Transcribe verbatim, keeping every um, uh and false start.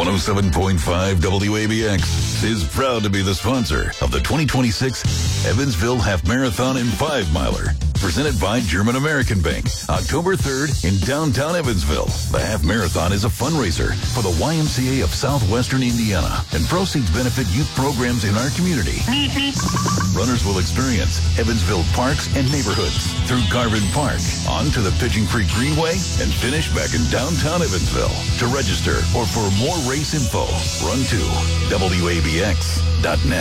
one oh seven point five W A B X is proud to be the sponsor of the twenty twenty-six Evansville Half Marathon and Five Miler, presented by German American Bank, October third in downtown Evansville. The Half Marathon is a fundraiser for the Y M C A of Southwestern Indiana, and proceeds benefit youth programs in our community. Runners will experience Evansville parks and neighborhoods through Garvin Park, onto the Pigeon Creek Greenway, and finish back in downtown Evansville. To register or for more race info, run to W A B X dot net.